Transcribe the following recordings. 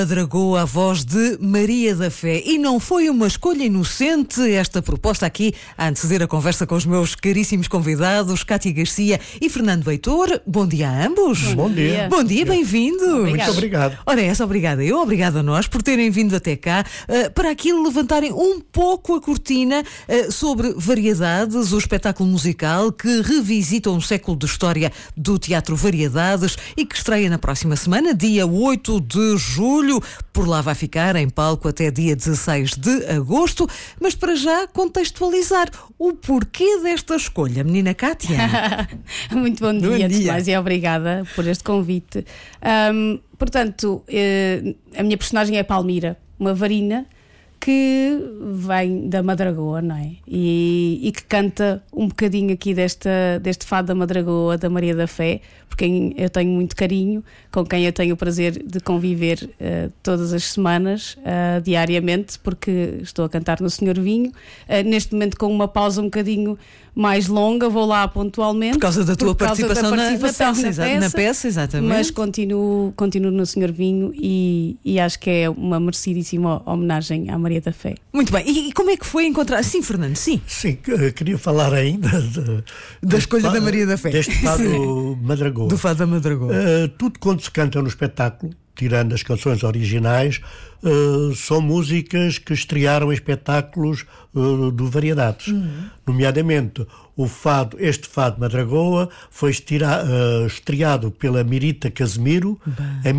Madragoa, a voz de Maria da Fé. E não foi uma escolha inocente esta proposta aqui a anteceder a conversa com os meus caríssimos convidados, Cátia Garcia e Fernando Heitor. Bom dia a ambos. Bom dia. Bom dia, bem-vindos. Muito obrigado. Ora, obrigada eu, obrigada a nós por terem vindo até cá para aqui levantarem um pouco a cortina sobre Variedades, o espetáculo musical que revisita um século de história do Teatro Variedades e que estreia na próxima semana, dia 8 de julho. Por lá vai ficar em palco até dia 16 de agosto. Mas para já contextualizar o porquê desta escolha, menina Cátia. Muito bom dia, antes de mais, e obrigada por este convite. Portanto, a minha personagem é Palmira, uma varina que vem da Madragoa, não é? E que canta um bocadinho aqui deste fado da Madragoa, da Maria da Fé, por quem eu tenho muito carinho, com quem eu tenho o prazer de conviver todas as semanas, diariamente, porque estou a cantar no Senhor Vinho. Neste momento com uma pausa um bocadinho mais longa, vou lá pontualmente. Por causa da tua participação na peça, exatamente. Mas continuo no Senhor Vinho e acho que é uma merecidíssima homenagem à Maria da Fé. Muito bem. E como é que foi encontrar... Sim, Fernando, sim. Sim, queria falar ainda da escolha da Maria da Fé. Deste fado Madragoa. Do fado da Madragoa. Tudo quando se canta no espetáculo, tirando as canções originais, são músicas que estrearam em espetáculos do Variedades. Nomeadamente, este fado Madragoa foi estreado pela Mirita Casemiro em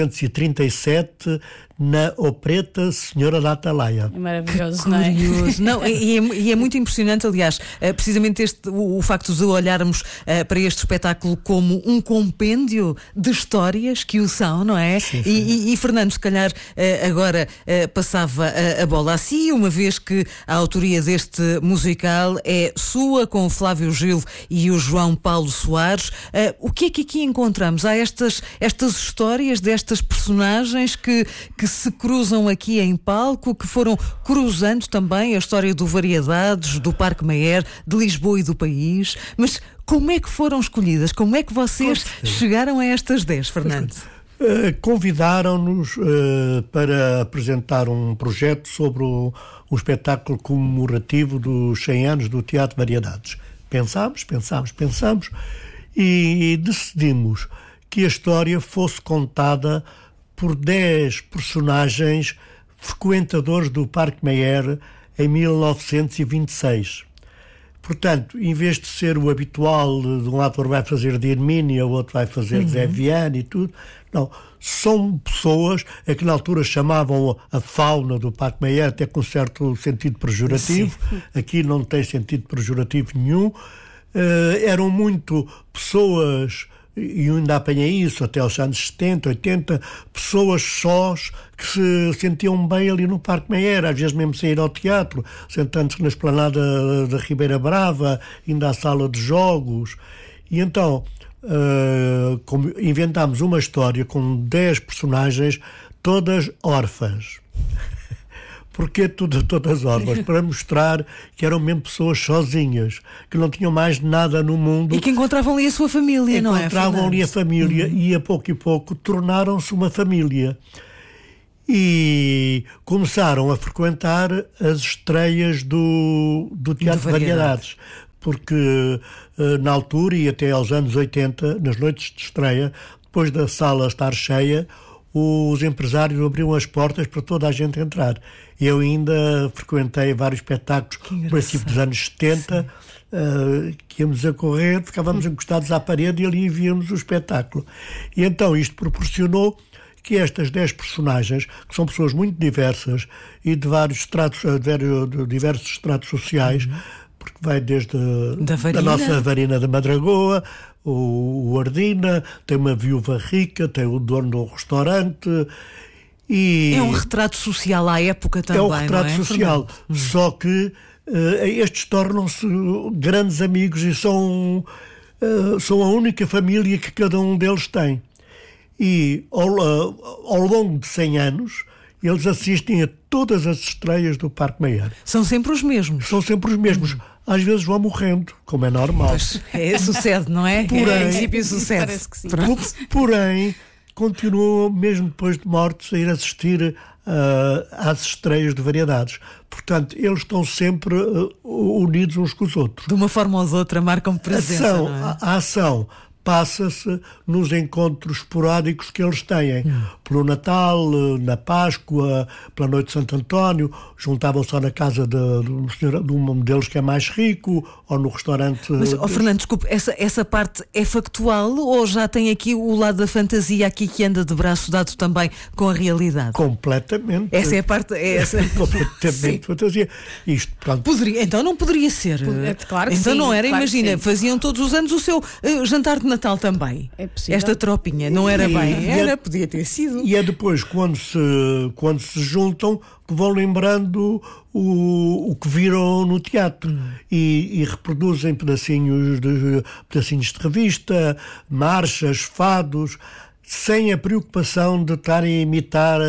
1937 na opereta Senhora da Atalaia. É maravilhoso, que curioso, não é? E é muito impressionante, aliás, precisamente o facto de olharmos para este espetáculo como um compêndio de histórias que o são, não é? Sim, sim. E Fernando, se calhar agora passava a bola a si, uma vez que a autoria deste musical é sua, com o Flávio Gil e o João Paulo Soares. O que é que aqui encontramos? Há estas histórias destas personagens que se cruzam aqui em palco, que foram cruzando também a história do Variedades, do Parque Mayer, de Lisboa e do país. Mas como é que foram escolhidas? Como é que vocês chegaram a estas 10, Fernando? Convidaram-nos para apresentar um projeto sobre um espetáculo comemorativo dos 100 anos do Teatro Variedades. Pensámos e decidimos que a história fosse contada por 10 personagens frequentadores do Parque Mayer em 1926. Portanto, em vez de ser o habitual, de um ator vai fazer de Hermínia, o outro vai fazer de Zé Viana e tudo, não. São pessoas a que na altura chamavam a fauna do Parque Mayer, até com certo sentido pejorativo. Sim. Aqui não tem sentido pejorativo nenhum. Eram muito pessoas, e eu ainda apanhei isso até aos anos 70, 80, pessoas sós que se sentiam bem ali no Parque Mayer, às vezes mesmo sem ir ao teatro, sentando-se na esplanada da Ribeira Brava, indo à sala de jogos. E então inventámos uma história com 10 personagens, todas órfãs. Porquê todas órfãs? Para mostrar que eram mesmo pessoas sozinhas, que não tinham mais nada no mundo. E que encontravam ali a sua família, não é? Encontravam ali a família e a pouco tornaram-se uma família. E começaram a frequentar as estreias do Teatro Variedades. Porque na altura e até aos anos 80, nas noites de estreia, depois da sala estar cheia, os empresários abriam as portas para toda a gente entrar. Eu ainda frequentei vários espetáculos no princípio dos anos 70, que íamos a correr, ficávamos encostados à parede e ali víamos o espetáculo. E então isto proporcionou que estas 10 personagens, que são pessoas muito diversas e de diversos estratos sociais, porque vai desde a nossa varina da Madragoa, o Ardina, tem uma viúva rica, tem o dono do restaurante. E é um retrato social à época também, não é? É um retrato social, só que estes tornam-se grandes amigos e são a única família que cada um deles tem. E ao longo de 100 anos, eles assistem a todas as estreias do Parque Mayer. São sempre os mesmos. São sempre os mesmos. Às vezes vão morrendo, como é normal. Pois, sucede, não é? Porém, em princípio sucede. Parece que sim. Porém, continuam, mesmo depois de mortos, a ir assistir às estreias de variedades. Portanto, eles estão sempre unidos uns com os outros. De uma forma ou de outra marcam presença, não é? A ação passa-se nos encontros esporádicos que eles têm. Pelo Natal, na Páscoa, pela Noite de Santo António, juntavam-se ou na casa de um deles que é mais rico, ou no restaurante... Mas, Fernando, desculpe, essa parte é factual ou já tem aqui o lado da fantasia aqui que anda de braço dado também com a realidade? Completamente. Essa é a parte... Completamente fantasia. Isto, pronto. Então não poderia ser. Claro que então sim, não era, claro imagina, faziam todos os anos o seu jantar de Natal também. É possível. Esta tropinha, não era bem? Podia ter sido. E é depois, quando se juntam, que vão lembrando o que viram no teatro e reproduzem pedacinhos de revista, marchas, fados, sem a preocupação de estarem a imitar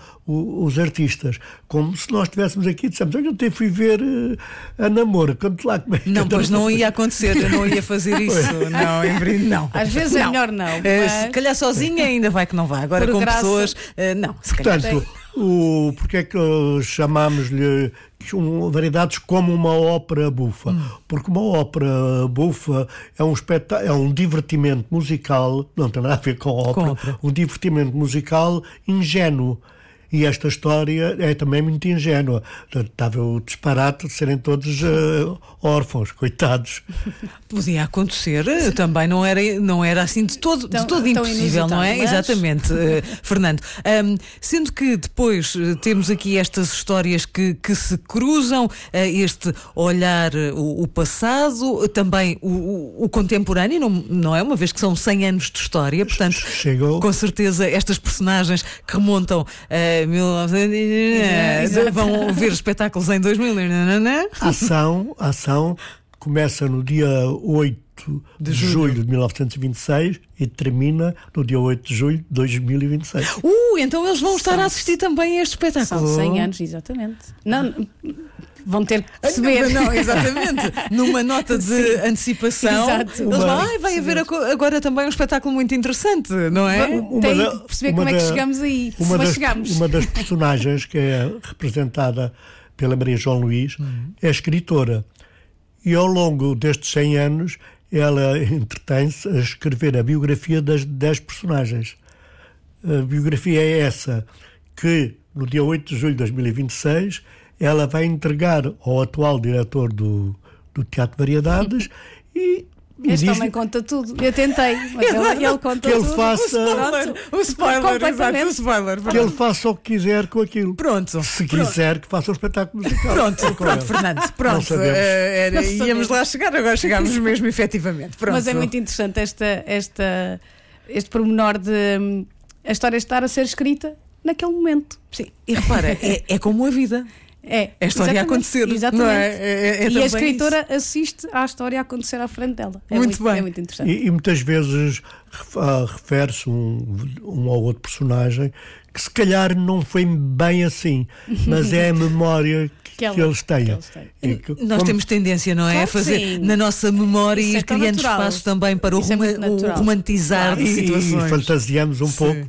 os artistas. Como se nós estivéssemos aqui e dissemos: eu até fui ver a Namor, conte lá como é que... Não, pois não ia acontecer, eu não ia fazer isso. Não. Às vezes é melhor não. Mas... Se calhar sozinha ainda vai que não vai. Agora com pessoas, não. Se calhar. Portanto, porque é que chamámos-lhe variedades como uma ópera bufa? Porque uma ópera bufa é um divertimento musical, não tem nada a ver com ópera, um divertimento musical ingênuo. E esta história é também muito ingênua. Estava o disparate de serem todos órfãos, coitados. Podia acontecer, também não era assim de todo impossível, não é? Mas... Exatamente, Fernando. Sendo que depois temos aqui estas histórias que se cruzam, este olhar o passado, também o contemporâneo, não é? Uma vez que são 100 anos de história, portanto, com certeza estas personagens que remontam a 1900, vão ver espetáculos em 2000. A ação começa no dia 8 de julho de 1926 e termina no dia 8 de julho de 2026. Então eles vão estar a assistir também a este espetáculo. São 100 anos, exatamente. Não, vão ter que perceber. Não, exatamente. Numa nota de antecipação. Exato. Eles vão, vai haver agora também um espetáculo muito interessante, não é? Tem que perceber como é que chegamos aí. Uma das personagens que é representada pela Maria João Luís é escritora. E ao longo destes 100 anos ela entretém-se a escrever a biografia das 10 personagens. A biografia é essa, que no dia 8 de julho de 2026 ela vai entregar ao atual diretor do Teatro Variedades e este homem conta tudo. Eu tentei, mas ele conta que ele tudo. faça o spoiler. Que ele faça o que quiser com aquilo. Pronto. Se quiser que faça um espetáculo musical. Pronto, Fernando. Pronto. Íamos lá chegar, agora chegámos mesmo efetivamente. Pronto. Mas é muito interessante este pormenor de a história estar a ser escrita naquele momento. Sim. E repara, é como a vida. É a história a acontecer. Exatamente. Não é? E a escritora assiste à história a acontecer à frente dela. Muito bem. É muito interessante. E muitas vezes refere-se um ou outro personagem que se calhar não foi bem assim, mas é a memória que eles têm. Nós temos tendência, não é? Claro, a fazer sim. na nossa memória e ir criando natural. espaço também para o romantizar de situações. E fantasiamos um pouco.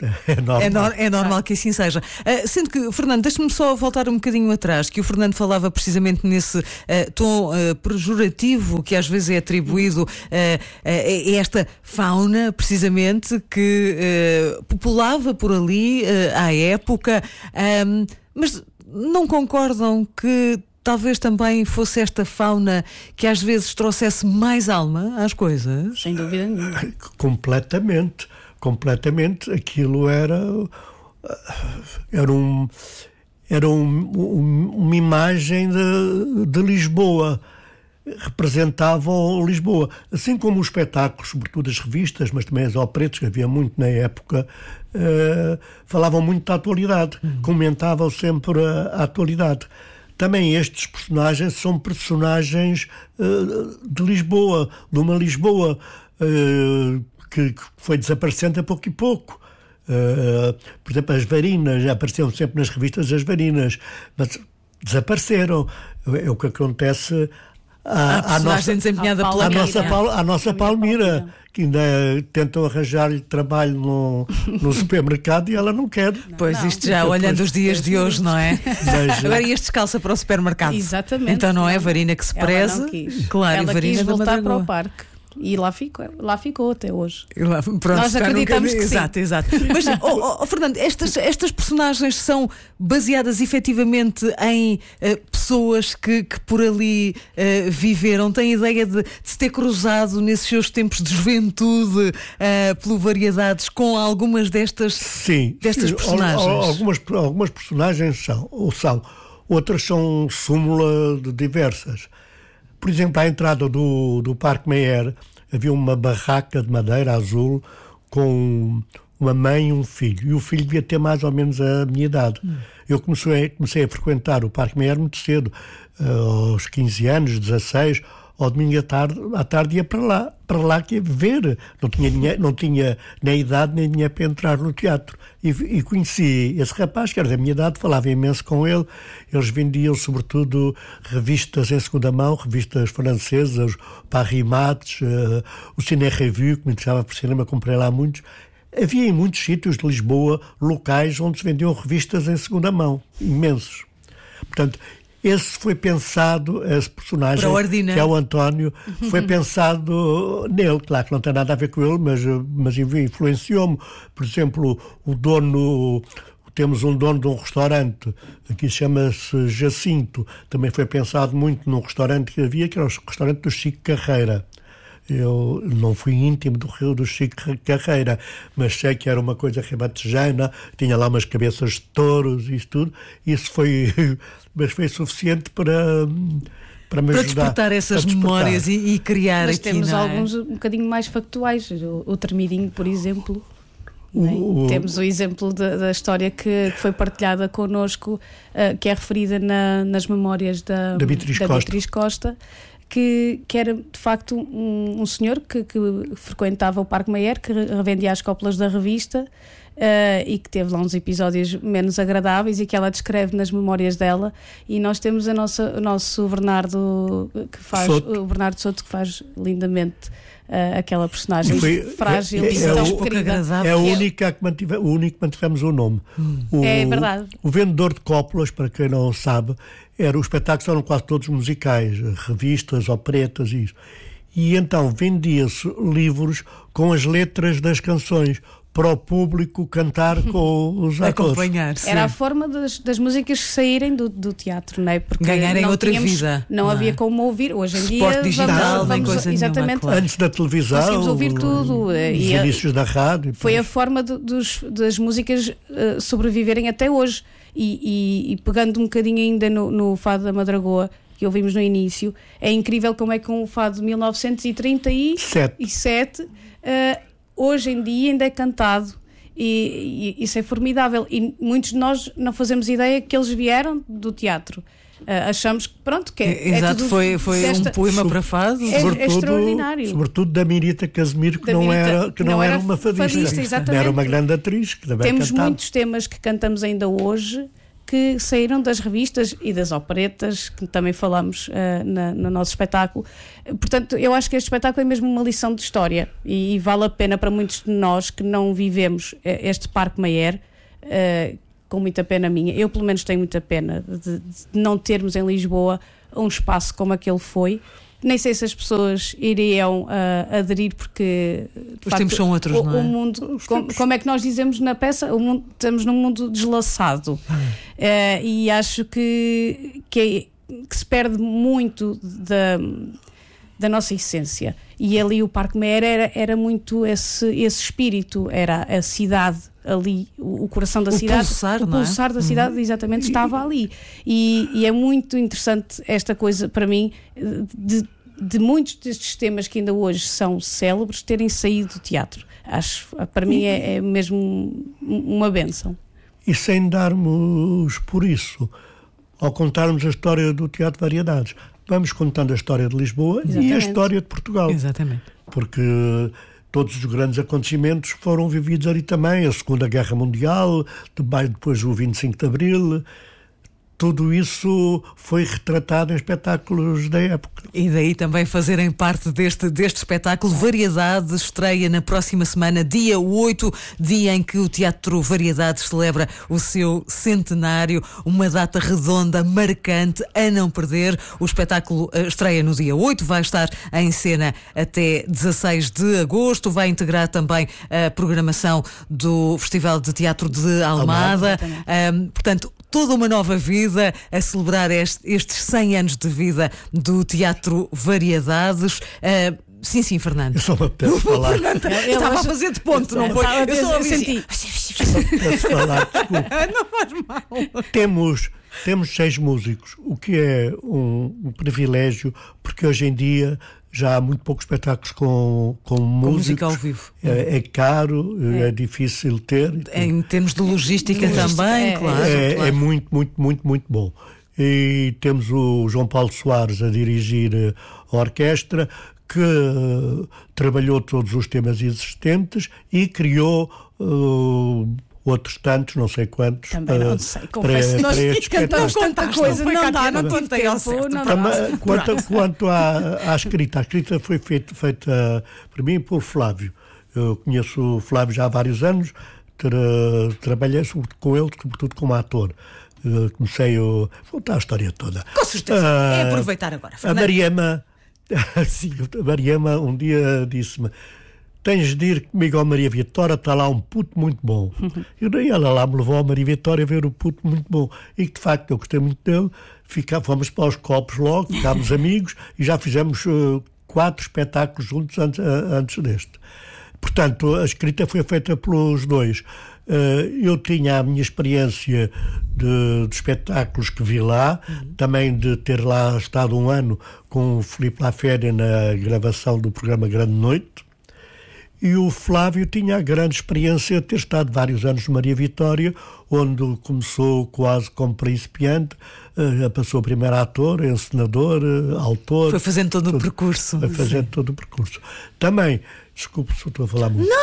É normal que assim seja. Sendo que, Fernando, deixa-me só voltar um bocadinho atrás, que o Fernando falava precisamente nesse tom pejorativo que às vezes é atribuído a esta fauna, precisamente, que populava por ali à época. Mas não concordam que talvez também fosse esta fauna que às vezes trouxesse mais alma às coisas? Sem dúvida nenhuma. Completamente, aquilo era uma imagem de Lisboa, representavam Lisboa, assim como os espetáculos, sobretudo as revistas, mas também as operetas, que havia muito na época, falavam muito da atualidade, comentavam sempre a atualidade. Também estes personagens são personagens de Lisboa, de uma Lisboa que foi desaparecendo a pouco e pouco. Por exemplo, as varinas, apareciam sempre nas revistas as varinas, mas desapareceram. É o que acontece a personagem desempenhada pela a nossa Palmira, que ainda tentam arranjar-lhe trabalho no supermercado e ela não quer. Pois, não, isto já olhando os dias de hoje, não é? Agora ias descalça para o supermercado. Exatamente. Então não é Varina que se preze. Ela não quis. Claro, ela e Varina quis da voltar Madragoa. para o parque. E lá ficou até hoje. Pronto, nós acreditamos que sim. Exato. Mas, Fernando, estas personagens são baseadas efetivamente em pessoas que por ali viveram. Tem ideia de se ter cruzado nesses seus tempos de juventude pelo Variedades com algumas destas personagens? Algumas personagens são. Outras são súmula de diversas. Por exemplo, à entrada do Parque Mayer havia uma barraca de madeira azul com uma mãe e um filho. E o filho devia ter mais ou menos a minha idade. Eu comecei a frequentar o Parque Mayer muito cedo, aos 15 anos, 16, ao domingo à tarde ia para lá que ia ver. Não tinha nem idade nem dinheiro para entrar no teatro. E conheci esse rapaz, que era da minha idade, falava imenso com ele. Eles vendiam sobretudo revistas em segunda mão, revistas francesas, Paris Match, o Ciné Revue, que me interessava por cinema, comprei lá muitos. Havia em muitos sítios de Lisboa, locais onde se vendiam revistas em segunda mão, imensos. Portanto, esse foi pensado, esse personagem, que é o António, foi pensado nele. Claro que não tem nada a ver com ele, mas influenciou-me. Por exemplo, temos um dono de um restaurante, aqui chama-se Jacinto, também foi pensado muito num restaurante que havia, que era o restaurante do Chico Carreira. Eu não fui íntimo do Chico Carreira, mas sei que era uma coisa rebatejana, tinha lá umas cabeças de touros e isso tudo. Isso foi suficiente para me ajudar. Despertar essas memórias e criar mas aqui, temos não é? alguns um bocadinho mais factuais. O Termidinho, por exemplo. Temos o exemplo da história que foi partilhada connosco, que é referida nas memórias da Beatriz Costa. Que era de facto um senhor que frequentava o Parque Mayer, que revendia as cópias da revista e que teve lá uns episódios menos agradáveis e que ela descreve nas memórias dela. E nós temos o nosso Bernardo o Bernardo Souto, que faz lindamente aquela personagem frágil e tão querida. É o único que mantivemos o nome. É verdade. O vendedor de cópulas, para quem não sabe, os espetáculos eram quase todos musicais, revistas, operetas e isso. E então vendia-se livros com as letras das canções para o público cantar com os atores. Acompanhar-se. Era a forma das músicas saírem do teatro, não é? Porque ganharem outra vida. Não havia como ouvir. Hoje em dia. Suporte digital, nem coisa exatamente. Nenhuma, claro. Antes da televisão. Conseguimos ouvir tudo. Os inícios da rádio. Foi a forma das músicas sobreviverem até hoje. E pegando um bocadinho ainda no Fado da Madragoa, que ouvimos no início, é incrível como é que um fado de 1937 hoje em dia ainda é cantado, e isso é formidável. E muitos de nós não fazemos ideia que eles vieram do teatro. Achamos que pronto, que exato, tudo foi um poema para fado. É extraordinário. Sobretudo da Mirita Casimiro, que não era uma fadista, era uma grande atriz que também temos cantava. Muitos temas que cantamos ainda hoje que saíram das revistas e das operetas, que também falamos no nosso espetáculo. Portanto, eu acho que este espetáculo é mesmo uma lição de história e vale a pena para muitos de nós que não vivemos este Parque Mayer, com muita pena minha. Eu, pelo menos, tenho muita pena de não termos em Lisboa um espaço como aquele foi. Nem sei se as pessoas iriam aderir, porque os tempos são outros, não é? O mundo, como é que nós dizemos na peça, estamos num mundo deslaçado. E acho que se perde muito da nossa essência. E ali o Parque Mayer era muito esse espírito, era a cidade ali, o coração da cidade, o pulsar da cidade, exatamente, estava ali. E é muito interessante esta coisa, para mim, de muitos destes temas que ainda hoje são célebres terem saído do teatro. Acho, para mim, é mesmo uma bênção. E sem darmos por isso, ao contarmos a história do Teatro Variedades, vamos contando a história de Lisboa. Exatamente. E a história de Portugal. Exatamente. Porque todos os grandes acontecimentos foram vividos ali também. A Segunda Guerra Mundial, depois o 25 de Abril. tudo isso foi retratado em espetáculos da época. E daí também fazerem parte deste espetáculo. Variedades estreia na próxima semana, dia 8, dia em que o Teatro Variedades celebra o seu centenário, uma data redonda, marcante, a não perder. O espetáculo estreia no dia 8, vai estar em cena até 16 de agosto, vai integrar também a programação do Festival de Teatro de Almada. Portanto, toda uma nova vida a celebrar estes 100 anos de vida do Teatro Variedades. Sim, Fernando. Eu só me apetece falar. Estava a fazer de ponto, não foi? Eu só senti. Falar, desculpa. Não faz mal. Temos 6 músicos, o que é um privilégio, porque hoje em dia já há muito poucos espetáculos com música ao vivo. É caro, é difícil ter. Em termos de logística também, claro. É muito, muito, muito, muito bom. E temos o João Paulo Soares a dirigir a orquestra, que trabalhou todos os temas existentes e criou outros tantos, não sei quantos. Também não sei, confesso. Nós cantamos tanta coisa, não dá, não tive tempo. Quanto à escrita, a escrita foi feita por mim e por Flávio. Eu conheço o Flávio já há vários anos, trabalhei com ele, sobretudo como ator. Comecei a contar a história toda. Com certeza, é aproveitar agora, Fernando. A Mariama um dia disse-me: tens de ir comigo ao Maria Vitória, está lá um puto muito bom. E daí ela lá me levou ao Maria Vitória a ver o puto muito bom. E de facto eu gostei muito dele. Fomos para os copos logo, ficámos amigos e já fizemos 4 espetáculos juntos antes deste. Portanto, a escrita foi feita pelos dois. Eu tinha a minha experiência de espetáculos que vi lá, também de ter lá estado um ano com o Filipe Laféria na gravação do programa Grande Noite. E o Flávio tinha a grande experiência de ter estado vários anos no Maria Vitória, onde começou quase como principiante, passou primeiro a ator, encenador, autor. Foi fazendo todo o percurso. Foi fazendo todo o percurso. Também, desculpe se eu estou a falar muito.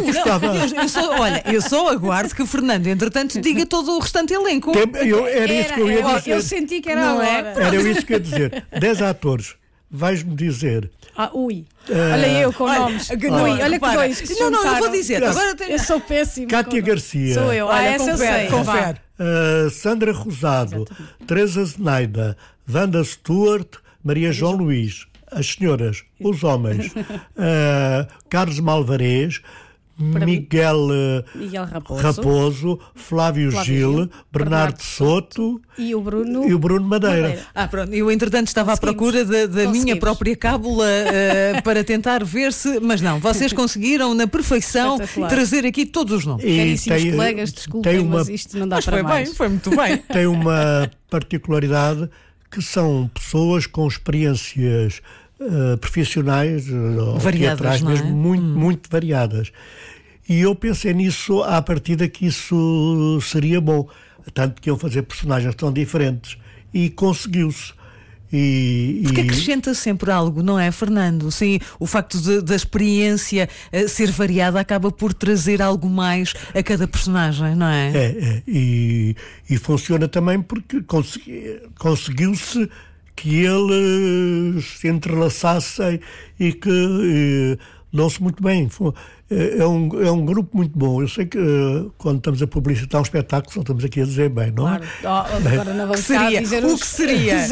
Não. Eu só aguardo que o Fernando, entretanto, diga todo o restante elenco. Era isso que eu ia dizer. Eu senti que era a hora. Era isso que eu ia dizer. 10 atores. Vais-me dizer... Olha eu com nomes. Olha que dois que Não, eu vou dizer. Agora eu sou péssimo. Cátia Garcia. Sou eu. Essa eu sei. Confere. Sandra Rosado. Exatamente. Teresa Zenaida. Wanda Stewart. Maria João Luís. As senhoras. Os homens. Carlos Malvarez. Miguel Raposo, Flávio Gil, Bernardo Soto e o Bruno Madeira. Pronto. Eu, entretanto, estava à procura da minha própria cábula para tentar ver se... Mas não, vocês conseguiram, na perfeição, trazer aqui todos os nomes. Caríssimos colegas, desculpem, mas isto não dá para mais. Foi muito bem. Tem uma particularidade que são pessoas com experiências profissionais, variadas, mesmo, muito variadas. E eu pensei nisso à partida, que isso seria bom, tanto que iam fazer personagens tão diferentes, e conseguiu-se. Porque acrescenta sempre algo, não é, Fernando? Sim, o facto da experiência ser variada acaba por trazer algo mais a cada personagem, não é? E funciona também porque conseguiu-se que eles se entrelaçassem e que dão-se muito bem. É um grupo muito bom. Eu sei que quando estamos a publicitar um espetáculo, só estamos aqui a dizer bem, não é? Claro. Agora não vamos dizer o que seria.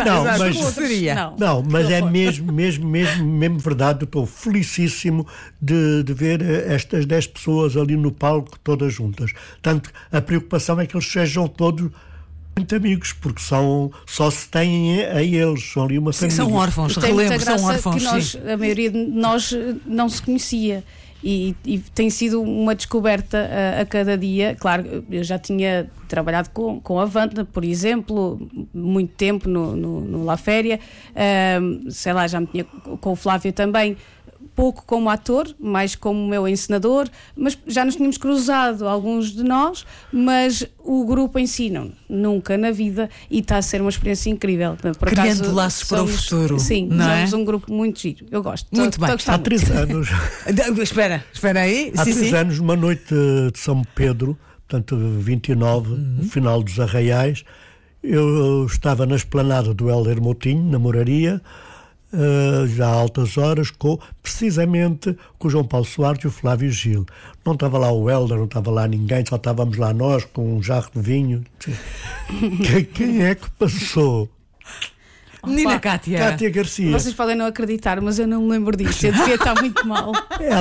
Não, mas é mesmo verdade. Eu estou felicíssimo de ver estas 10 pessoas ali no palco, todas juntas. Tanto a preocupação é que eles sejam todos muito amigos, porque só se têm a eles, são ali uma família. São órfãos, relembro, são órfãos. A maioria de nós não se conhecia. E tem sido uma descoberta a cada dia. Claro, eu já tinha trabalhado com a Wanda, por exemplo, muito tempo no La Féria, sei lá, já me tinha com o Flávio também, pouco como ator, mais como meu encenador, mas já nos tínhamos cruzado, alguns de nós, mas o grupo em si nunca na vida, e está a ser uma experiência incrível. Criando laços para o futuro. Sim, somos um grupo muito giro. Eu gosto. Muito bem. Há 3 anos. Espera aí. Há 3 anos, numa noite de São Pedro, portanto 29, no final dos Arraiais, eu estava na esplanada do Hélder Moutinho, na Moraria, já a altas horas, precisamente com o João Paulo Soares e o Flávio Gil. Não estava lá o Hélder, não estava lá ninguém, só estávamos lá nós com um jarro de vinho. Quem é que passou? Menina Cátia. Cátia Garcia. Vocês podem não acreditar, mas eu não me lembro disso. Eu devia estar muito mal.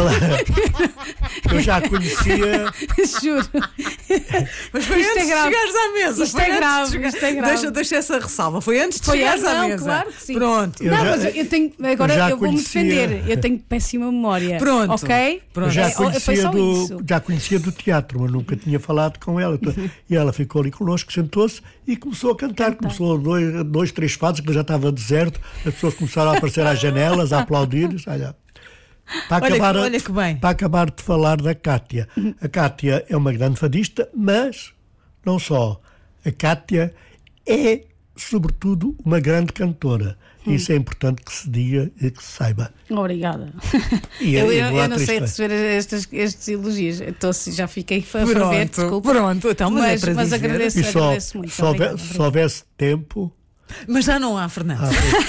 Eu já a conhecia. Juro. Mas foi Isto antes é grave. de chegares à mesa. Isto é grave, isto é grave. Deixa essa ressalva. Foi antes de chegares à mesa. Claro que sim. Pronto. Mas eu tenho. Agora eu vou-me conhecia... defender. Eu tenho péssima memória. Pronto. Ok? Pronto. Já conhecia do teatro, mas nunca tinha falado com ela. E ela ficou ali connosco, sentou-se e começou a cantar. Começou dois, três fases, que já estava deserto. As pessoas começaram a aparecer às janelas, a aplaudir. Olha, olha que bem. Para acabar de falar da Cátia. A Cátia é uma grande fadista, mas não só. A Cátia é, sobretudo, uma grande cantora. Isso é importante que se diga e que se saiba. Obrigada. Eu não sei receber estes elogios. Então, já fiquei a ferver, desculpa. Pronto, então, mas é para mas dizer. agradeço muito. Se houvesse tempo... Mas já não há, Fernando.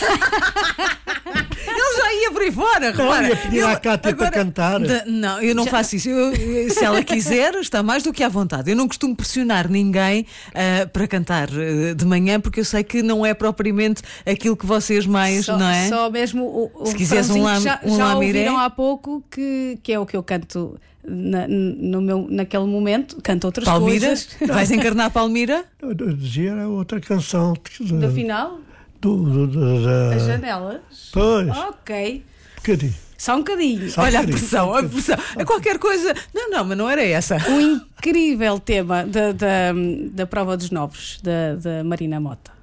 Ele já ia por aí fora, repara. Ia pedir à Cátia para cantar. Não, eu não faço isso. Se ela quiser, está mais do que à vontade. Eu não costumo pressionar ninguém para cantar de manhã, porque eu sei que não é propriamente aquilo que vocês mais, não é? Só mesmo o se quiseres já ouviram há pouco, que é o que eu canto naquele momento. Canto outras Palmira? coisas. Vais encarnar Palmira? Eu dizia outra canção. Da final? As janelas? Pois. Ok. Bocadinho. Só um bocadinho. Olha a pressão. Qualquer coisa. Não, mas não era essa. Um incrível tema da Prova dos Novos, da Marina Mota.